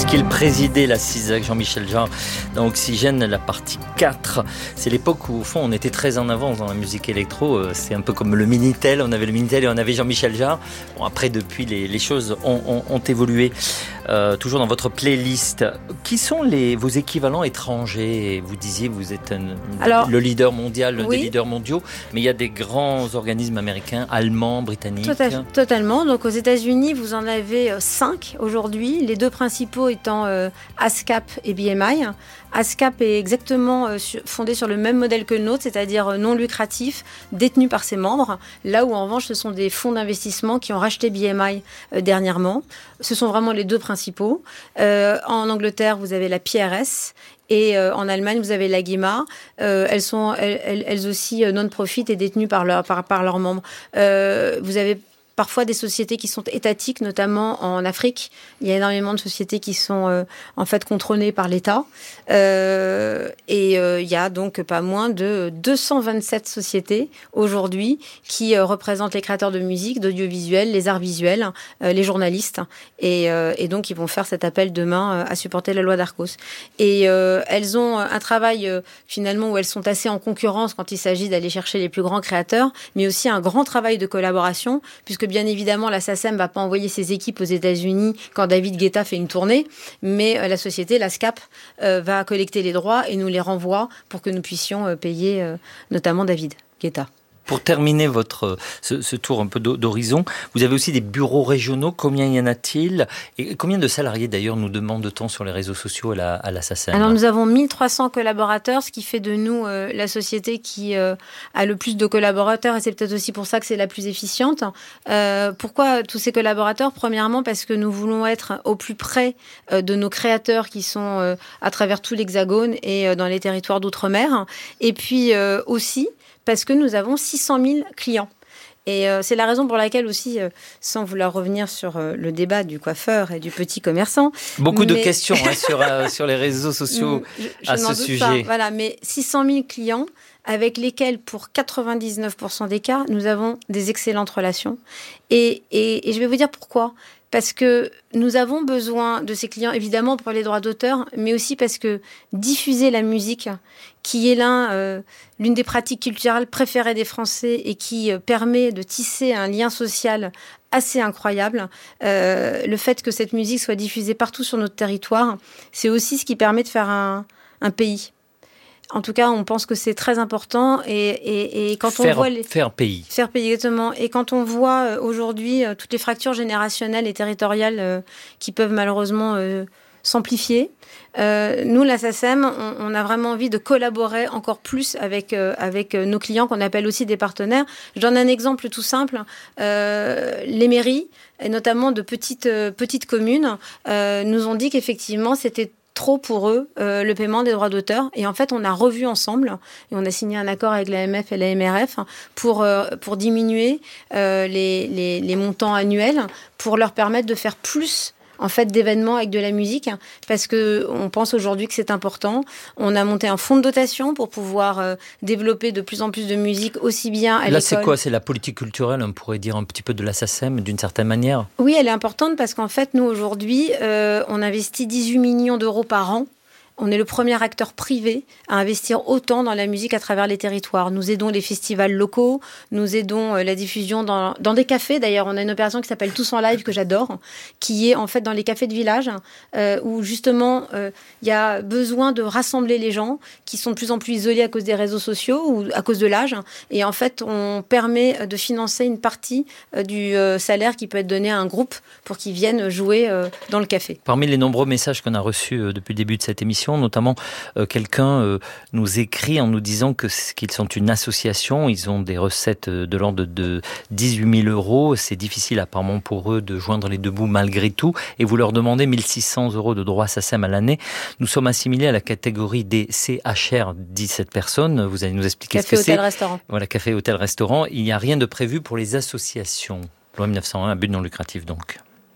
Puisqu'il présidait la CISAC, Jean-Michel Jarre, dans Oxygène, la partie 4. C'est l'époque où, au fond, on était très en avance dans la musique électro. C'est un peu comme le Minitel. On avait le Minitel et on avait Jean-Michel Jarre. Bon, après, depuis, les choses ont évolué. Toujours dans votre playlist, qui sont vos équivalents étrangers? Vous disiez, vous êtes le leader mondial, l'un des leaders mondiaux, mais il y a des grands organismes américains, allemands, britanniques. Totalement. Donc aux États-Unis, vous en avez 5 aujourd'hui, les deux principaux étant ASCAP et BMI. ASCAP est exactement fondé sur le même modèle que le nôtre, c'est-à-dire non lucratif, détenu par ses membres, là où en revanche ce sont des fonds d'investissement qui ont racheté BMI dernièrement. Ce sont vraiment les deux principaux. En Angleterre, vous avez la PRS. Et en Allemagne, vous avez la GEMA. Elles sont elles aussi non-profit et détenues par leurs membres. Vous avez parfois des sociétés qui sont étatiques, notamment en Afrique. Il y a énormément de sociétés qui sont en fait contrôlées par l'État. Il y a donc pas moins de 227 sociétés aujourd'hui qui représentent les créateurs de musique, d'audiovisuel, les arts visuels, les journalistes. Et donc, ils vont faire cet appel demain à supporter la loi d'Arcos. Et elles ont un travail finalement où elles sont assez en concurrence quand il s'agit d'aller chercher les plus grands créateurs, mais aussi un grand travail de collaboration, puisque bien évidemment, la SACEM ne va pas envoyer ses équipes aux États-Unis quand David Guetta fait une tournée, mais la société, la SCAP, va collecter les droits et nous les renvoie pour que nous puissions payer notamment David Guetta. Pour terminer ce tour un peu d'horizon, vous avez aussi des bureaux régionaux. Combien y en a-t-il? Et combien de salariés d'ailleurs nous demande-t-on sur les réseaux sociaux à la SACEM? Alors nous avons 1300 collaborateurs, ce qui fait de nous la société qui a le plus de collaborateurs, et c'est peut-être aussi pour ça que c'est la plus efficiente. Pourquoi tous ces collaborateurs? Premièrement parce que nous voulons être au plus près de nos créateurs qui sont à travers tout l'Hexagone et dans les territoires d'outre-mer. Et puis aussi parce que nous avons 600 000 clients. Et c'est la raison pour laquelle aussi, sans vouloir revenir sur le débat du coiffeur et du petit commerçant... Beaucoup de questions sur les réseaux sociaux à ce sujet. Pas. Voilà, mais 600 000 clients avec lesquels, pour 99% des cas, nous avons des excellentes relations. Et je vais vous dire pourquoi. Parce que nous avons besoin de ces clients, évidemment, pour les droits d'auteur, mais aussi parce que diffuser la musique, qui est l'une des pratiques culturelles préférées des Français et qui permet de tisser un lien social assez incroyable, le fait que cette musique soit diffusée partout sur notre territoire, c'est aussi ce qui permet de faire un pays. En tout cas, on pense que c'est très important et quand on voit faire pays exactement. Et quand on voit aujourd'hui toutes les fractures générationnelles et territoriales qui peuvent malheureusement s'amplifier, nous, la SACEM, on a vraiment envie de collaborer encore plus avec nos clients qu'on appelle aussi des partenaires. Je donne un exemple tout simple. Les mairies, et notamment de petites communes, nous ont dit qu'effectivement, c'était trop pour eux le paiement des droits d'auteur. Et en fait, on a revu ensemble et on a signé un accord avec l'AMF et la MRF pour diminuer les montants annuels pour leur permettre de faire plus en fait d'événements avec de la musique, parce que on pense aujourd'hui que c'est important. On a monté un fonds de dotation pour pouvoir développer de plus en plus de musique aussi bien à l'école. Là, c'est quoi? C'est la politique culturelle, on pourrait dire un petit peu de la SACEM d'une certaine manière. Oui, elle est importante parce qu'en fait, nous aujourd'hui, on investit 18 millions d'euros par an. On est le premier acteur privé à investir autant dans la musique à travers les territoires. Nous aidons les festivals locaux, nous aidons la diffusion dans des cafés. D'ailleurs, on a une opération qui s'appelle Tous en Live, que j'adore, qui est en fait dans les cafés de village, où justement, il y a besoin de rassembler les gens qui sont de plus en plus isolés à cause des réseaux sociaux ou à cause de l'âge. Et en fait, on permet de financer une partie du salaire qui peut être donné à un groupe pour qu'ils viennent jouer dans le café. Parmi les nombreux messages qu'on a reçus depuis le début de cette émission, notamment quelqu'un nous écrit en nous disant qu'ils sont une association, ils ont des recettes de l'ordre de 18 000 euros, c'est difficile apparemment pour eux de joindre les deux bouts malgré tout, et vous leur demandez 1 600 euros de droits SACEM à l'année. Nous sommes assimilés à la catégorie des CHR, dit cette personne, vous allez nous expliquer café, ce que c'est. Hôtel, restaurant. Voilà, café, hôtel, restaurant. Il n'y a rien de prévu pour les associations. Loi 1901, à but non lucratif donc.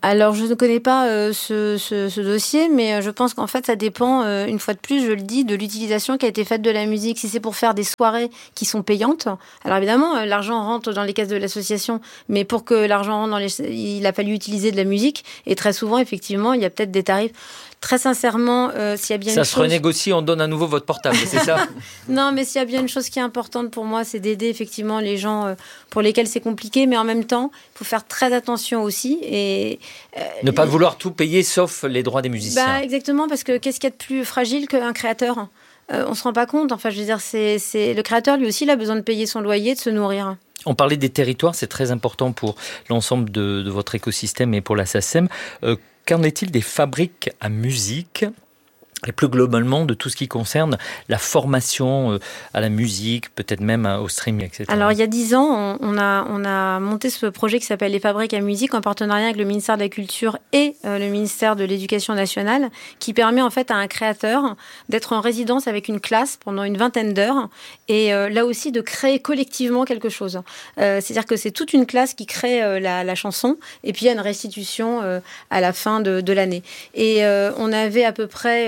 Alors, je ne connais pas ce dossier, mais je pense qu'en fait, ça dépend, une fois de plus, je le dis, de l'utilisation qui a été faite de la musique. Si c'est pour faire des soirées qui sont payantes, alors évidemment, l'argent rentre dans les caisses de l'association, mais pour que l'argent rentre il a fallu utiliser de la musique, et très souvent, effectivement, il y a peut-être des tarifs. Très sincèrement, s'il y a bien ça se renégocie, on donne à nouveau votre portable, c'est ça? Non, mais s'il y a bien une chose qui est importante pour moi, c'est d'aider effectivement les gens pour lesquels c'est compliqué, mais en même temps, il faut faire très attention aussi. Et ne pas vouloir tout payer sauf les droits des musiciens. Exactement, parce que qu'est-ce qu'il y a de plus fragile qu'un créateur? On ne se rend pas compte. Enfin, je veux dire, c'est le créateur, lui aussi, il a besoin de payer son loyer, de se nourrir. On parlait des territoires, c'est très important pour l'ensemble de votre écosystème et pour la SACEM. Qu'en est-il des fabriques à musique et plus globalement de tout ce qui concerne la formation à la musique, peut-être même au streaming, etc. Alors, il y a 10 ans, on a monté ce projet qui s'appelle les Fabriques à musique en partenariat avec le ministère de la Culture et le ministère de l'Éducation nationale, qui permet en fait à un créateur d'être en résidence avec une classe pendant une 20aine d'heures et là aussi de créer collectivement quelque chose. C'est-à-dire que c'est toute une classe qui crée la chanson et puis il y a une restitution à la fin de l'année. Et on avait à peu près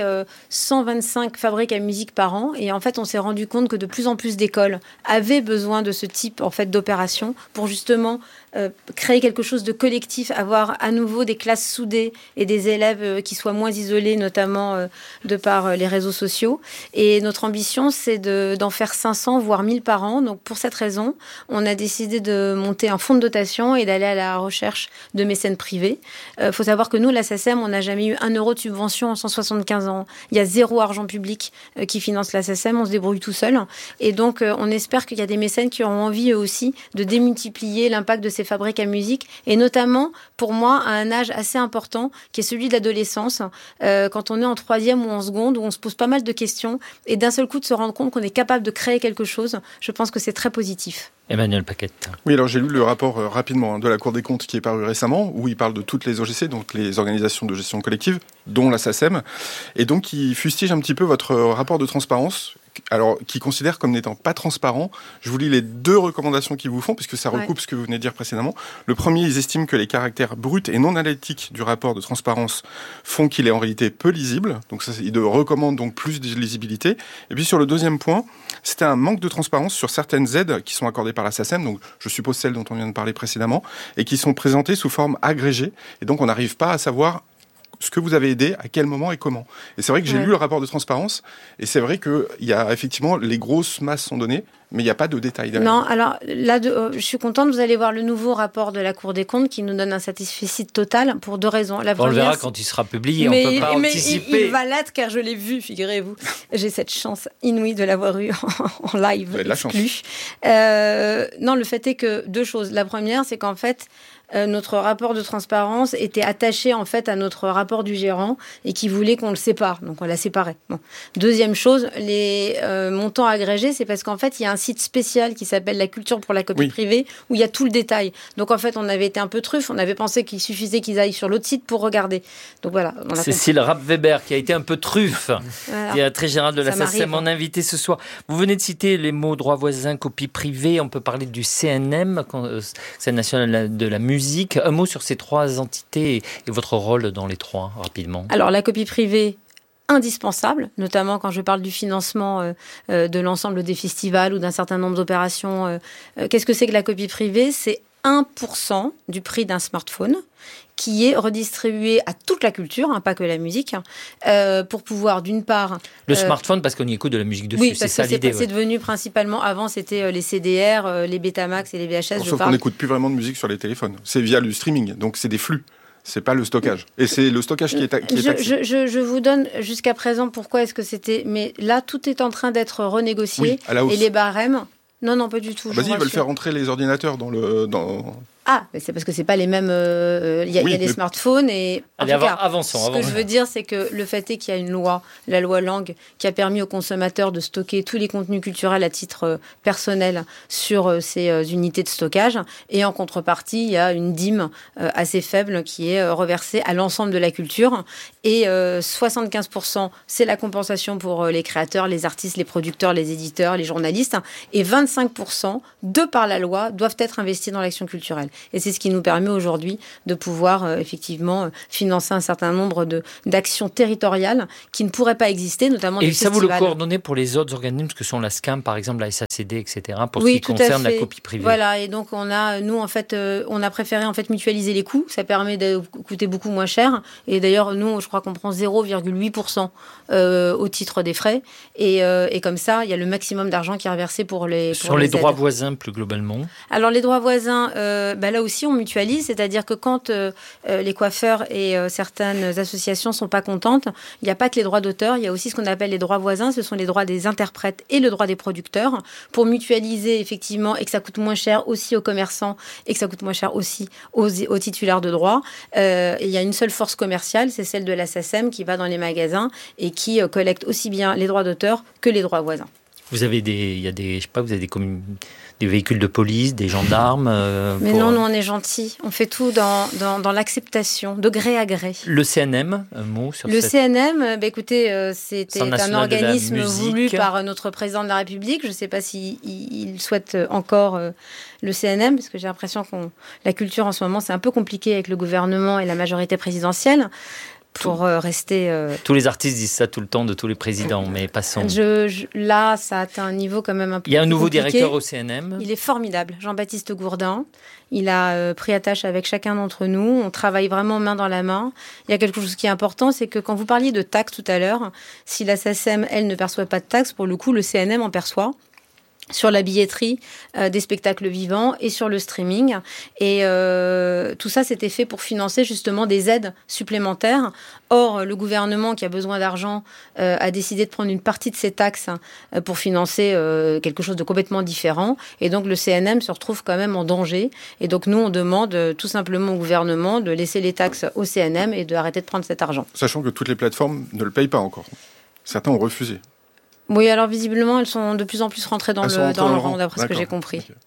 125 fabriques à musique par an et en fait on s'est rendu compte que de plus en plus d'écoles avaient besoin de ce type en fait d'opération pour justement créer quelque chose de collectif, avoir à nouveau des classes soudées et des élèves qui soient moins isolés, notamment de par les réseaux sociaux. Et notre ambition, c'est d'en faire 500, voire 1000 par an. Donc pour cette raison, on a décidé de monter un fonds de dotation et d'aller à la recherche de mécènes privés. Faut savoir que nous, la SACEM, on n'a jamais eu 1 euro de subvention en 175 ans. Il y a 0 argent public qui finance la SACEM, on se débrouille tout seul. Et donc, on espère qu'il y a des mécènes qui auront envie, eux aussi, de démultiplier l'impact de ces fabriques à musique, et notamment, pour moi, à un âge assez important, qui est celui de l'adolescence, quand on est en 3e ou en seconde, où on se pose pas mal de questions, et d'un seul coup de se rendre compte qu'on est capable de créer quelque chose, je pense que c'est très positif. Emmanuel Paquette. Oui, alors j'ai lu le rapport rapidement de la Cour des comptes qui est paru récemment, où il parle de toutes les OGC, donc les organisations de gestion collective, dont la SACEM, et donc il fustige un petit peu votre rapport de transparence, alors qui considère comme n'étant pas transparent. Je vous lis les 2 recommandations qu'ils vous font, puisque ça recoupe ce que vous venez de dire précédemment. Le premier, ils estiment que les caractères bruts et non analytiques du rapport de transparence font qu'il est en réalité peu lisible, donc ça, ils recommandent donc plus de lisibilité. Et puis sur le deuxième point, c'était un manque de transparence sur certaines aides qui sont accordées par la SACEM, donc je suppose celles dont on vient de parler précédemment, et qui sont présentées sous forme agrégée, et donc on n'arrive pas à savoir ce que vous avez aidé, à quel moment et comment. Et c'est vrai que j'ai lu le rapport de transparence, et c'est vrai qu'il y a effectivement, les grosses masses sont données, mais il n'y a pas de détails derrière. Non, alors là, je suis contente, vous allez voir le nouveau rapport de la Cour des comptes qui nous donne un satisfecit total pour 2 raisons. La première, on le verra quand il sera publié, on ne peut pas anticiper. Il va l'être car je l'ai vu, figurez-vous. J'ai cette chance inouïe de l'avoir eu en live. Vous avez de la chance. Non, le fait est que 2 choses. La première, c'est qu'en fait, notre rapport de transparence était attaché en fait à notre rapport du gérant et qui voulait qu'on le sépare, donc on l'a séparé. Bon. Deuxième chose, les montants agrégés, c'est parce qu'en fait il y a un site spécial qui s'appelle La Culture pour la copie privée où il y a tout le détail. Donc en fait on avait été un peu truffe, on avait pensé qu'il suffisait qu'ils aillent sur l'autre site pour regarder. Donc voilà. Cécile Rapp-Weber qui a été un peu truffe, directrice générale de la SACEM, mon invité ce soir. Vous venez de citer les mots droit voisin, copie privée, on peut parler du CNM, Conseil national de la musique. Un mot sur ces 3 entités et votre rôle dans les 3, rapidement. Alors, la copie privée, indispensable, notamment quand je parle du financement de l'ensemble des festivals ou d'un certain nombre d'opérations. Qu'est-ce que c'est que la copie privée ? C'est 1% du prix d'un smartphone qui est redistribué à toute la culture, pas que la musique, pour pouvoir d'une part... Le smartphone, parce qu'on y écoute de la musique dessus, c'est ça l'idée. C'est devenu principalement, avant c'était les CDR, les Betamax et les VHS. Sauf qu'on n'écoute plus vraiment de musique sur les téléphones, c'est via le streaming, donc c'est des flux. C'est pas le stockage. Et c'est le stockage qui est taxé. Je vous donne jusqu'à présent pourquoi est-ce que c'était... Mais là, tout est en train d'être renégocié. Oui, et les barèmes... Non, pas du tout. Vas-y, ils veulent faire rentrer les ordinateurs dans le... Ah, mais c'est parce que c'est pas les mêmes. Il y a les smartphones et. Allez, avançons. Ce que je veux dire, c'est que le fait est qu'il y a une loi, la loi Lang, qui a permis aux consommateurs de stocker tous les contenus culturels à titre personnel sur ces unités de stockage. Et en contrepartie, il y a une dîme assez faible qui est reversée à l'ensemble de la culture. Et 75%, c'est la compensation pour les créateurs, les artistes, les producteurs, les éditeurs, les journalistes. Et 25%, de par la loi, doivent être investis dans l'action culturelle. Et c'est ce qui nous permet aujourd'hui de pouvoir effectivement financer un certain nombre d'actions territoriales qui ne pourraient pas exister, notamment des festivals. Et ça, vous le coordonnez pour les autres organismes que sont la SCAM, par exemple, la SACD, etc., pour ce qui concerne la copie privée. Voilà, et donc on a préféré en fait mutualiser les coûts. Ça permet de coûter beaucoup moins cher. Et d'ailleurs, nous, je crois qu'on prend 0,8% au titre des frais. Et comme ça, il y a le maximum d'argent qui est reversé pour les Sur les droits voisins, plus globalement. Alors, les droits voisins, là aussi, on mutualise. C'est-à-dire que quand les coiffeurs et certaines associations sont pas contentes, il n'y a pas que les droits d'auteur. Il y a aussi ce qu'on appelle les droits voisins. Ce sont les droits des interprètes et le droit des producteurs. Pour mutualiser, effectivement, et que ça coûte moins cher aussi aux commerçants et que ça coûte moins cher aussi aux titulaires de droits. Il y a une seule force commerciale, c'est celle de la SACEM qui va dans les magasins et qui collecte aussi bien les droits d'auteur que les droits voisins. Vous avez des véhicules de police, des gendarmes. Mais non, nous on est gentils. On fait tout dans l'acceptation, de gré à gré. Le CNM, un mot sur le CNM, écoutez, c'était un organisme voulu par notre président de la République. Je ne sais pas s'il souhaite encore le CNM, parce que j'ai l'impression que la culture en ce moment c'est un peu compliqué avec le gouvernement et la majorité présidentielle. Pour rester... Tous les artistes disent ça tout le temps de tous les présidents, mais passons. Là, ça atteint un niveau quand même un peu. Il y a un nouveau compliqué. directeur au CNM. Il est formidable, Jean-Baptiste Gourdin. Il a pris attache avec chacun d'entre nous. On travaille vraiment main dans la main. Il y a quelque chose qui est important, c'est que quand vous parliez de taxes tout à l'heure, si la SACEM, elle, ne perçoit pas de taxes, pour le coup, le CNM en perçoit. Sur la billetterie des spectacles vivants et sur le streaming. Et tout ça, c'était fait pour financer justement des aides supplémentaires. Or, le gouvernement qui a besoin d'argent a décidé de prendre une partie de ces taxes pour financer quelque chose de complètement différent. Et donc, le CNM se retrouve quand même en danger. Et donc, nous, on demande tout simplement au gouvernement de laisser les taxes au CNM et d'arrêter de prendre cet argent. Sachant que toutes les plateformes ne le payent pas encore. Certains ont refusé. Oui, alors visiblement, elles sont de plus en plus rentrées dans le rang, d'après ce que j'ai compris. Okay.